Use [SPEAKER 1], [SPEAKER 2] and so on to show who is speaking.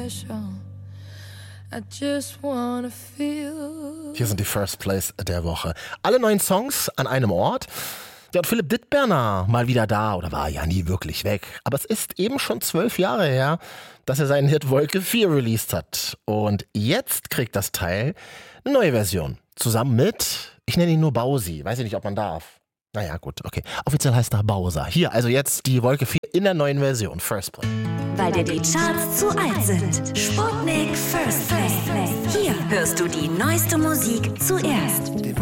[SPEAKER 1] special. I just wanna feel.
[SPEAKER 2] Hier sind die First Place der Woche. Alle 9 Songs an einem Ort. Ja, und Philipp Dittberner mal wieder da oder war ja nie wirklich weg. Aber es ist eben schon 12 Jahre her, dass er seinen Hit Wolke 4 released hat. Und jetzt kriegt das Teil eine neue Version. Zusammen mit, ich nenne ihn nur Bausi. Weiß ich nicht, ob man darf. Naja, gut, okay. Offiziell heißt er Bowser. Hier, also jetzt die Wolke 4 in der neuen Version. First Place.
[SPEAKER 3] Weil dir die Charts zu alt sind. Sputnik First Place. Hier hörst du die neueste Musik zuerst.